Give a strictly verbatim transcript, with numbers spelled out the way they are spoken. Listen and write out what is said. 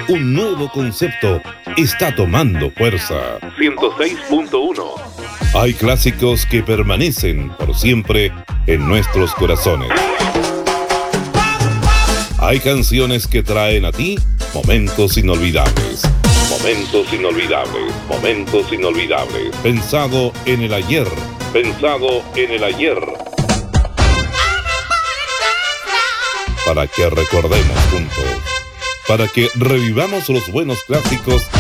un nuevo concepto está tomando fuerza. ciento seis punto uno. Hay clásicos que permanecen por siempre en nuestros corazones. Hay canciones que traen a ti momentos inolvidables. Momentos inolvidables, momentos inolvidables. Pensado en el ayer, pensado en el ayer. Para que recordemos juntos, para que revivamos los buenos clásicos